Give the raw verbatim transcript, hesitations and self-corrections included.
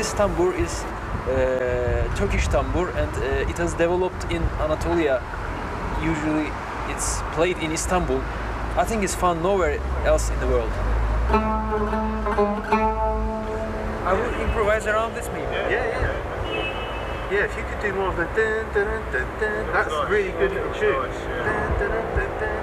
this tambur is uh, Turkish tambur, and uh, it has developed in Anatolia. Usually, it's played in Istanbul. I think it's found nowhere else in the world. I will improvise around this, maybe. Yeah, yeah. Yeah, if you could do more of the dun dun dun dun, that's Nice. really good little Nice, tune. yeah. Dun, dun, dun, dun, dun.